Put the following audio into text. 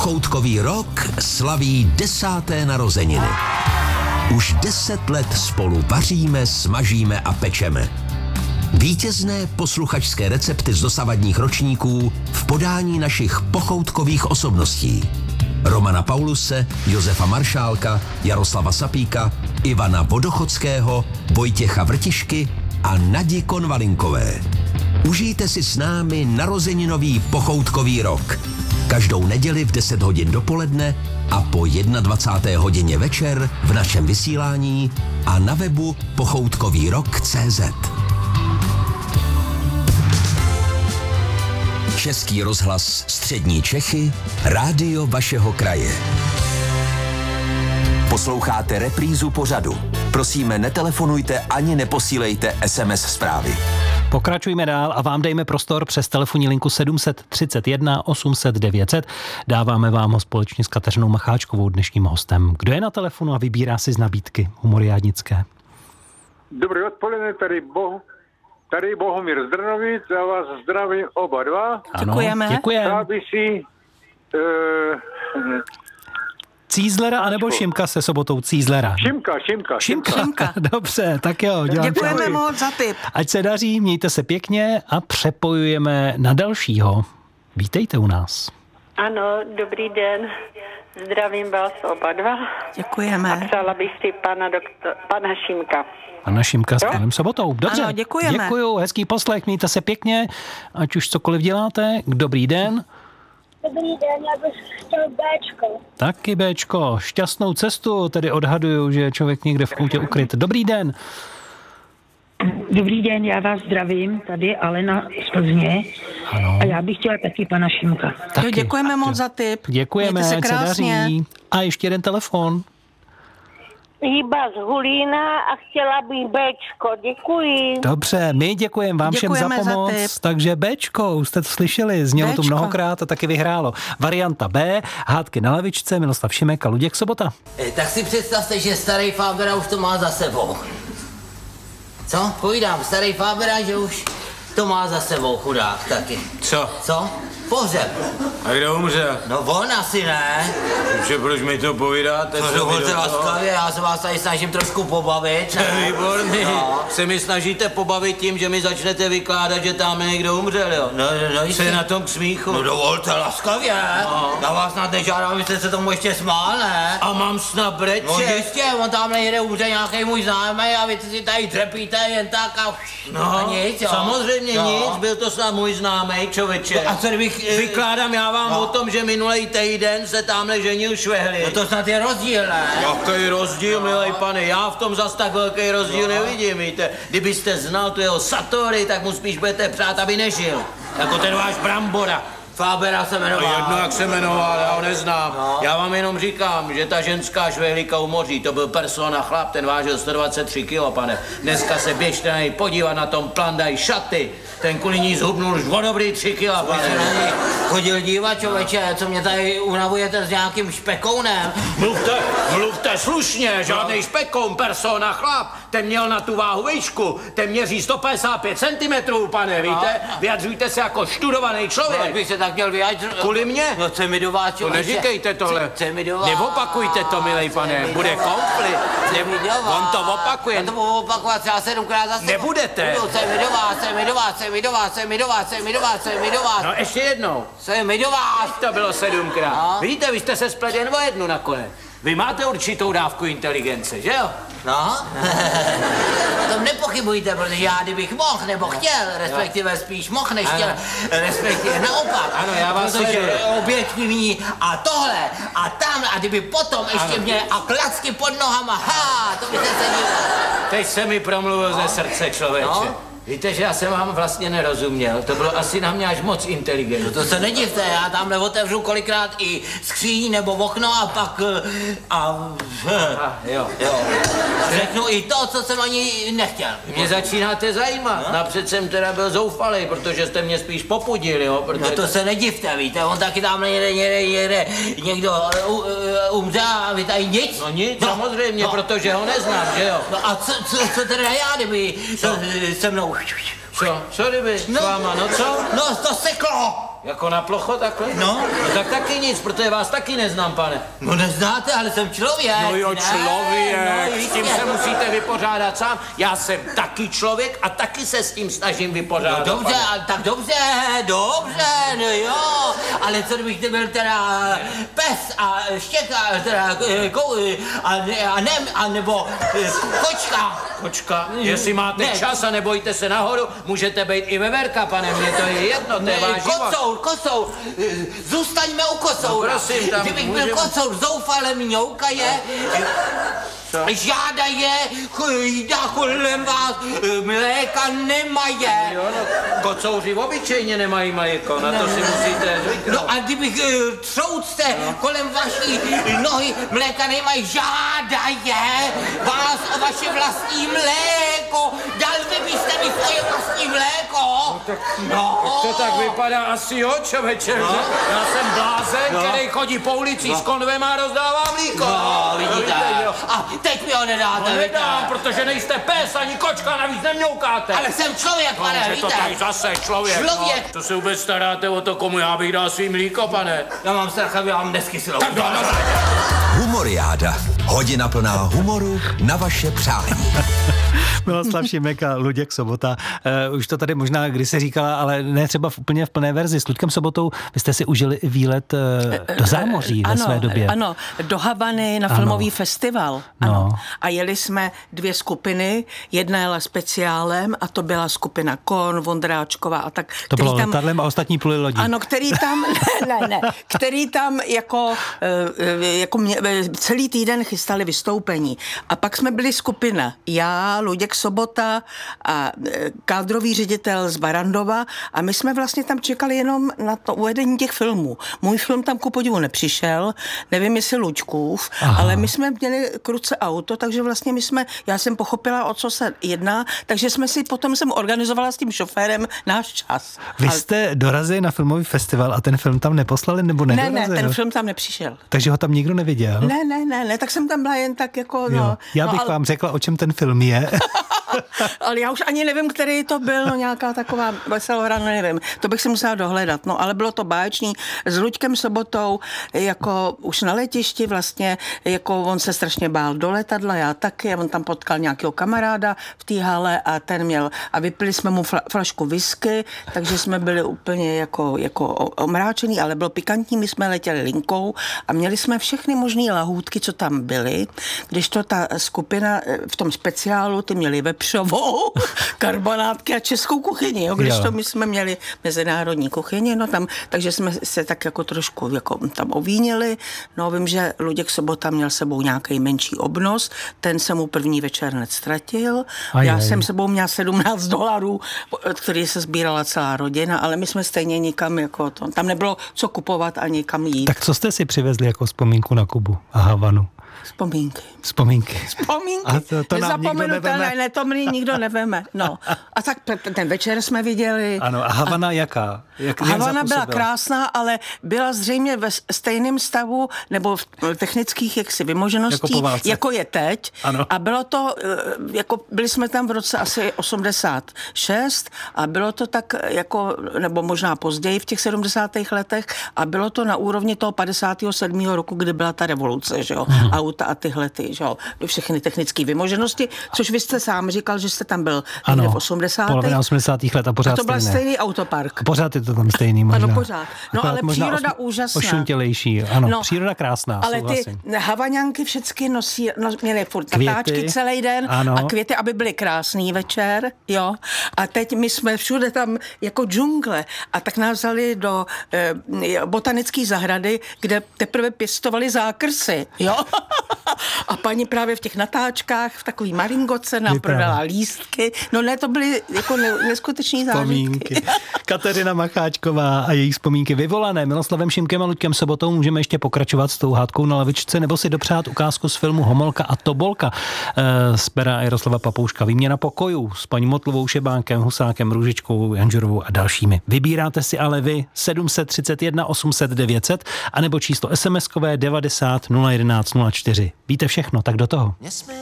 Pochoutkový rok slaví 10. narozeniny. Už 10 let spolu vaříme, smažíme a pečeme. Vítězné posluchačské recepty z dosavadních ročníků v podání našich pochoutkových osobností. Romana Pauluse, Josefa Maršálka, Jaroslava Sapíka, Ivana Vodochodského, Vojtěcha Vrtišky a Nadi Konvalinkové. Užijte si s námi narozeninový pochoutkový rok. Každou neděli v 10 hodin dopoledne a po 21. hodině večer v našem vysílání a na webu pochoutkovýrok.cz. Český rozhlas Střední Čechy, rádio vašeho kraje. Posloucháte reprízu pořadu. Prosíme, netelefonujte ani neposílejte SMS zprávy. Pokračujme dál a vám dejme prostor přes telefonní linku 731 800 900. Dáváme vám ho společně s Kateřinou Macháčkovou, dnešním hostem. Kdo je na telefonu a vybírá si z nabídky humoriádnické? Dobré odpoledne, tady Bohumír z Drnovic, já vás zdravím oba dva. Ano, děkujeme. Já bych si... Cízlera anebo Šimka se sobotou? Cízlera. Šimka. Dobře, tak jo. Děkujeme moc za tip. Ať se daří, mějte se pěkně a přepojujeme na dalšího. Vítejte u nás. Ano, dobrý den. Zdravím vás oba dva. Děkujeme. A přála bych si pana Šimka. Pana Šimka s panem Sobotou. Dobře. Ano, děkujeme. Děkuju, hezký poslech, mějte se pěkně, ať už cokoliv děláte. Dobrý den. Dobrý den, já bych chtěl Béčko. Taky Béčko, šťastnou cestu, tedy odhaduju, že je člověk někde v koutě ukryt. Dobrý den. Dobrý den, já vás zdravím, tady Alena z Plzně. Ano. A já bych chtěla taky pana Šimka. Taky. Děkujeme moc za tip. Děkujeme, Mějte se ať se krásně. daří. A ještě jeden telefon. Hýba z Hulína a chtěla bych Béčko. Děkuji. Dobře, my děkujeme vám všem Děkujeme za za pomoc. tip. Takže Béčko, už jste to slyšeli, znělo to Béčko. mnohokrát a taky vyhrálo. Varianta B, hádky na lavičce, Miloslav Šimek a Luděk Sobota. Tak si představte, že starý Fábera už to má za sebou. Co? Povídám, starý Fábera, že už to má za sebou, chudák taky. Co? Pohřeb. A kdo umřel? No on asi ne. Že proč mi to povídáte? To dovolte laskavě, já se vás tady snažím trošku pobavit. Ne? Výborný. No. Se mi snažíte pobavit tím, že mi začnete vykládat, že tam někdo umřel, jo? No, Co je na tom k smíchu? No dovolte laskavě. No. Já vás snad nežádám, abyste se tomu ještě smál, ne? A mám snad brečet? No jistě, on tam nejde umře nějaký můj známý a vy si tady třepíte jen tak a No, nic, jo. samozřejmě No. nic, byl to snad můj známej člověče. No a co kdybych... Vykládám já vám o tom, že minulej týden se tamhle ženil Švehli. No to snad je rozdíl, ne? Jaký rozdíl, milej pane, já v tom zas tak velký rozdíl nevidím, víte. Kdybyste znal tu jeho Satori, tak mu spíš budete přát, aby nežil. Jako ten váš Brambora. Fábera se jmenoval. A jedno, jak se jmenoval, já ho neznám. No. Já vám jenom říkám, že ta ženská Švehlíka u moří, to byl persona chlap, ten vážil 123 kg, pane. Dneska se běžte na něj podívat, na tom plandaj šaty. Ten kvůli ní zhubnul už o dobrý 3 kg, pane. Chodil dívat, člověče, co mě tady unavujete s nějakým špekounem. Mluvte slušně, žádnej špekoun, persona chlap. Ten měl na tu váhu výšku, ten měří 155 cm, pane, víte? Vyjadřujte se jako študovaný člověk. Proč bych se tak měl vyjádřit? Kvůli mě? No co mi do vás, To člověče? neříkejte tohle. Co mi do vás? Neopakujte to, milej pane, bude konflikt. On to opakuje. Já to budu opakovat třeba 7krát za sebou. Nebudete. Budu, co mi do vás, co mi do vás, co mi do vás, co mi do vás, co mi do vás, co mi do vás. No ještě jednou. Co mi do vás? To bylo 7krát. No. Vidíte, vy jste se spletl jen o jednu nakonec. Vy máte určitou dávku inteligence, že jo? No, o tom nepochybujte, protože já kdybych mohl, nebo chtěl, respektive spíš mohl, než chtěl, respektive naopak. Ano, já vás protože sleduju. objektivní a tohle a tam a kdyby potom ještě mě a klacky pod nohama, to byste se díval. Teď se mi promluvil ze srdce, člověče. No. Víte, že já jsem vám vlastně nerozuměl. To bylo asi na mě až moc inteligentní. No to se nedivte, já tamhle otevřu kolikrát i skříň nebo okno a pak Jo. řeknu i to, co jsem ani nechtěl. Mě začínáte zajímat. Napřed jsem teda byl zoufalý, protože jste mě spíš popudil, jo? Protože... No to se nedivte, víte, on taky tam někdo umře a vy tady nic. No nic, samozřejmě, protože ho neznám, že jo? No a co teda já, kdyby se mnou... Co kdyby? S váma, no co? No to seklo! Jako na plocho takhle? No. No tak taky nic, protože vás taky neznám, pane. No neznáte, ale jsem člověk. No jo, člověk, no, s tím se musíte vypořádat sám. Já jsem taky člověk a taky se s tím snažím vypořádat. No dobře, tak dobře, no jo. Ale co kdybych nebyl teda pes a štěka, teda nebo kočka. Kočka, jestli máte čas a nebojte se nahoru, můžete být i veverka, pane, mně to je jedno, to je váš život. Kocour, zůstaňme u kocoura. No prosím, tam kdybych byl kocour, zoufale mňoukaje, žádaje, jde kolem vás, mléka nemaje. Jo, no, kocouři obyčejně nemají mléko, na to si musíte zvyknout. No a kdybych troucte kolem vaší nohy, mléka nemají, žádaje vás o vaše vlastní mléko, dal byste mi svoje vlastní mléko. No, to tak vypadá asi jo, čověče. No. Já jsem blázen, který chodí po ulici s konvem a rozdává mlíko. No, vidíte. A teď mi ho nedáte, no, nedám, protože nejste pes ani kočka, navíc nemňoukáte. Ale jsem člověk, pane, víte. To tak zase člověk. Člověk. No, to se vůbec staráte o to, komu já bych dal svý mlíko, pane. Já mám strach, aby vám neskyslou. Humoriáda. Hodina plná humoru na vaše přání. Miloslav Šimek a Luděk Sobota. Už to tady možná kdysi říkala, ale ne třeba úplně v plné verzi. S Luďkem Sobotou vy jste si užili výlet do zámoří ve své době. Ano, do Havany na filmový festival. Ano. No. A jeli jsme 2 skupiny, jedna jela speciálem a to byla skupina Korn, Vondráčková a tak. To bylo letadlem a ostatní pluli lodí. Ano, který tam, který tam jako celý týden chystali vystoupení. A pak jsme byli skupina, já, Luděk Sobota a kádrový ředitel z Barandova a my jsme vlastně tam čekali jenom na to uvedení těch filmů. Můj film tam ku podivu nepřišel, nevím jestli Luďkův, ale my jsme měli kruce auto, takže vlastně já jsem pochopila, o co se jedná, takže potom jsem organizovala s tím šoférem náš čas. Vy jste dorazili na filmový festival a ten film tam neposlali nebo nedorazili? Ne, ten film tam nepřišel. Takže ho tam nikdo neviděl? Ne, tak jsem tam byla jen tak jako, Já bych vám řekla, o čem ten film je. Ale já už ani nevím, který to byl, nějaká taková veselohra, nevím. To bych si musela dohledat, ale bylo to báječný. S Luďkem Sobotou, jako už na letišti vlastně, jako on se strašně bál do letadla, já taky, on tam potkal nějakého kamaráda v té hale a ten měl, a vypili jsme mu flašku whisky, takže jsme byli úplně jako omráčený, ale bylo pikantní, my jsme letěli linkou a měli jsme všechny možný lahůdky, co tam byly, když to ta skupina v tom speciálu, ty měli vepřovou, karbonátky a českou kuchyni, když to my jsme měli mezinárodní kuchyni, takže jsme se tak jako trošku tam ovínili, vím, že Luděk Sobota měl sebou nějaký menší obnos, ten se mu první večer neztratil, já jsem sebou měla $17, který se sbírala celá rodina, ale my jsme stejně nikam tam nebylo co kupovat ani kam jít. Tak co jste si přivezli jako vzpomínku na Kubu a Havanu? Vzpomínky. A to nám nikdo neveme. Ne, to mě nikdo neveme. A tak ten večer jsme viděli. Ano, a Havana jaká? Havana byla krásná, ale byla zřejmě ve stejném stavu nebo v technických vymožeností, jako je teď. Ano. A bylo to, byli jsme tam v roce asi 86 a bylo to tak nebo možná později v těch 70. letech a bylo to na úrovni toho 57. roku, kdy byla ta revoluce, že jo? Auta a tyhle všechny technické vymoženosti, což vy jste sám říkal, že jste tam byl někde v 80. Polovina 80. let a pořád to byl stejné. stejný autopark. Pořád je to tam stejný možná. Ano, pořád. Ale příroda úžasná. Ošuntělejší, ano, příroda krásná, ale souhlasím. Ty Havaňanky všechny měly furt tatáčky celý den a květy, aby byly krásný večer, jo. A teď my jsme všude tam jako džungle a tak nás vzali do botanické zahrady, kde teprve pěstovali zákrsy, jo. A paní právě v těch natáčkách, v takový maringoce nám prodala lístky. To byly neskutečný zážitky. Kateřina Macháčková a její vzpomínky vyvolané Miloslavem Šimkem a Luďkem Sobotou. Můžeme ještě pokračovat s tou hádkou na lavičce nebo si dopřát ukázku z filmu Homolka a Tobolka z pera Jaroslava Papouška. Výměna pokojů s paní Motlovou, Šebánkem, Husákem, Růžičkou, Janžurovou a dalšími. Vybíráte si ale vy 731 800 900 anebo číslo SMS-kové 90 011 04. Víte všechno, tak do toho.